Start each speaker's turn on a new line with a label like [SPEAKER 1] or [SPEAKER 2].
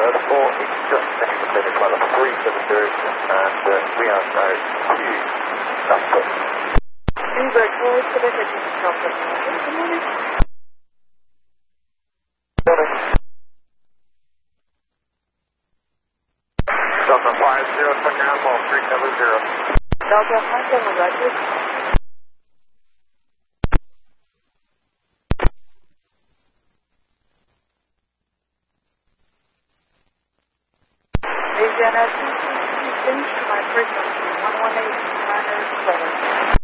[SPEAKER 1] the 4 is just next to finish line of 370, and we are now to Nashville.
[SPEAKER 2] Newberg, Royal Quebec, good morning.
[SPEAKER 1] Morning. Delta 50, Quick Animal 370.
[SPEAKER 2] Delta 57, Roger. Asiana 222, finish my frequency 118.7.